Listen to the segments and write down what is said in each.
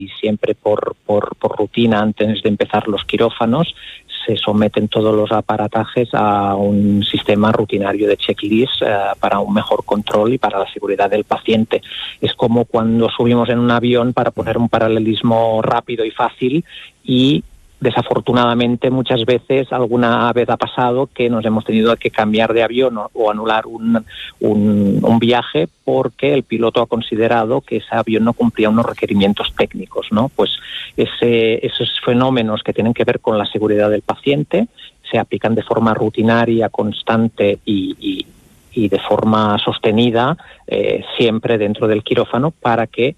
y siempre por rutina antes de empezar los quirófanos se someten todos los aparatajes a un sistema rutinario de checklist para un mejor control y para la seguridad del paciente. Es como cuando subimos en un avión, para poner un paralelismo rápido y fácil, y desafortunadamente muchas veces, alguna vez ha pasado que nos hemos tenido que cambiar de avión o anular un viaje porque el piloto ha considerado que ese avión no cumplía unos requerimientos técnicos, ¿no? Pues esos fenómenos que tienen que ver con la seguridad del paciente se aplican de forma rutinaria, constante y de forma sostenida, siempre dentro del quirófano, para que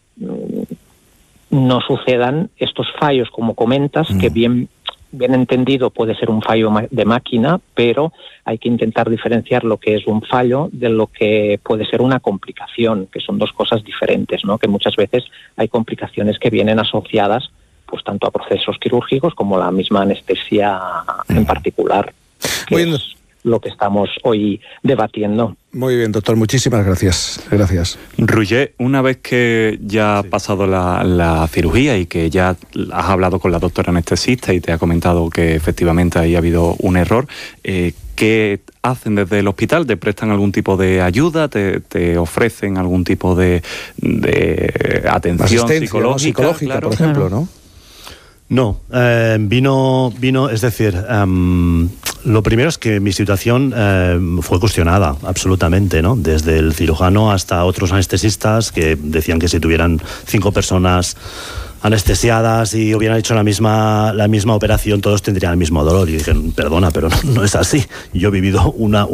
no sucedan estos fallos, como comentas, que bien entendido puede ser un fallo de máquina, pero hay que intentar diferenciar lo que es un fallo de lo que puede ser una complicación, que son dos cosas diferentes, ¿no? Que muchas veces hay complicaciones que vienen asociadas pues tanto a procesos quirúrgicos como la misma anestesia en particular, que es lo que estamos hoy debatiendo. Muy bien, doctor, muchísimas gracias. Gracias. Roger, una vez que ya ha pasado la cirugía y que ya has hablado con la doctora anestesista y te ha comentado que efectivamente ahí ha habido un error, ¿qué hacen desde el hospital? ¿Te prestan algún tipo de ayuda? ¿Te ofrecen algún tipo de atención psicológica, claro, por ejemplo, ¿no? No, vino, es decir, lo primero es que mi situación fue cuestionada absolutamente, ¿no? Desde el cirujano hasta otros anestesistas que decían que si tuvieran 5 personas anestesiadas y hubieran hecho la misma operación, todos tendrían el mismo dolor. Y dije, perdona, pero no es así. Yo he vivido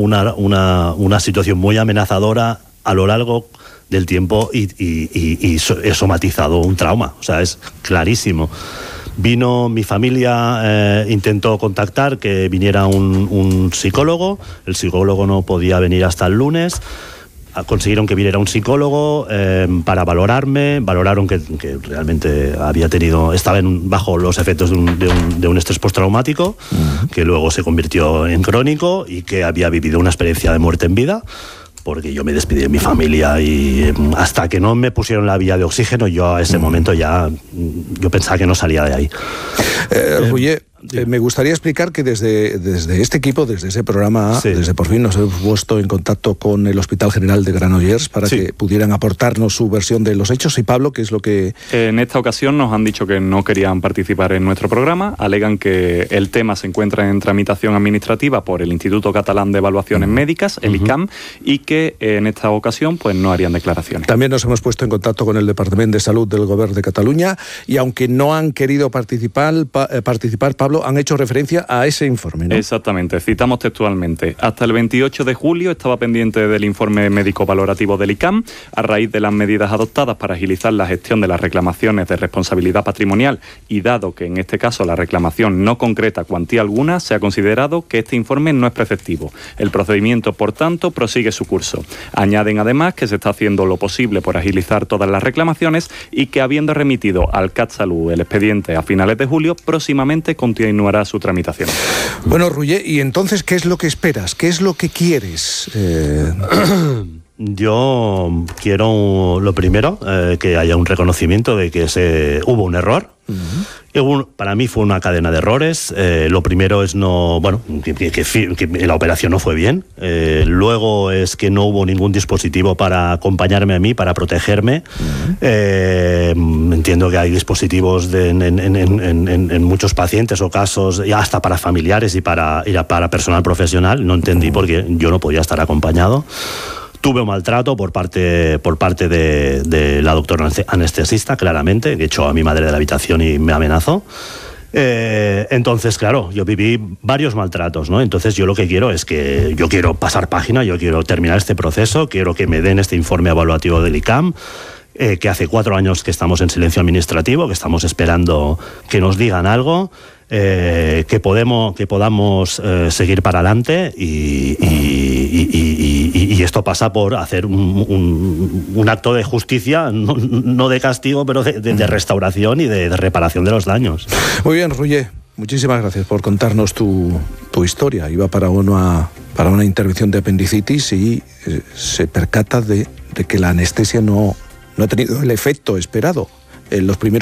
una situación muy amenazadora a lo largo del tiempo y he somatizado un trauma, o sea, es clarísimo. Vino mi familia, intentó contactar que viniera un psicólogo. El psicólogo no podía venir hasta el lunes. Consiguieron que viniera un psicólogo para valorarme. Valoraron que realmente estaba bajo los efectos de un estrés postraumático, que luego se convirtió en crónico, y que había vivido una experiencia de muerte en vida, porque yo me despedí de mi familia y hasta que no me pusieron la vía de oxígeno, yo a ese momento ya yo pensaba que no salía de ahí. Roger, me gustaría explicar que desde este equipo, desde ese programa, desde Por Fin, nos hemos puesto en contacto con el Hospital General de Granollers para que pudieran aportarnos su versión de los hechos. Y Pablo, ¿qué es lo que...? En esta ocasión nos han dicho que no querían participar en nuestro programa, alegan que el tema se encuentra en tramitación administrativa por el Instituto Catalán de Evaluaciones Médicas, el ICAM, y que en esta ocasión pues no harían declaraciones. También nos hemos puesto en contacto con el Departamento de Salud del Gobierno de Cataluña, y aunque no han querido participar, Pablo, han hecho referencia a ese informe, ¿no? Exactamente, citamos textualmente. Hasta el 28 de julio estaba pendiente del informe médico valorativo del ICAM, a raíz de las medidas adoptadas para agilizar la gestión de las reclamaciones de responsabilidad patrimonial, y dado que en este caso la reclamación no concreta cuantía alguna, se ha considerado que este informe no es preceptivo. El procedimiento, por tanto, prosigue su curso. Añaden además que se está haciendo lo posible por agilizar todas las reclamaciones y que, habiendo remitido al CatSalut el expediente a finales de julio, próximamente continuará su tramitación. Bueno, Roger, ¿y entonces qué es lo que esperas? ¿Qué es lo que quieres? Yo quiero, lo primero, que haya un reconocimiento de que hubo un error. Para mí fue una cadena de errores. Lo primero es que la operación no fue bien. Luego es que no hubo ningún dispositivo para acompañarme a mí, para protegerme. Entiendo que hay dispositivos en muchos pacientes o casos, y hasta para familiares y para personal profesional. No entendí por qué yo no podía estar acompañado. Tuve un maltrato por parte de la doctora anestesista, claramente, que echó a mi madre de la habitación y me amenazó. Entonces, claro, yo viví varios maltratos, ¿no? Entonces yo lo que quiero es que yo quiero pasar página, yo quiero terminar este proceso, quiero que me den este informe evaluativo del ICAM, que hace 4 años que estamos en silencio administrativo, que estamos esperando que nos digan algo, que podamos seguir para adelante y esto pasa por hacer un acto de justicia, no de castigo, pero de restauración y de reparación de los daños. Muy bien, Roger, muchísimas gracias por contarnos tu historia. Iba para una intervención de apendicitis y se percata de que la anestesia no ha tenido el efecto esperado en los primeros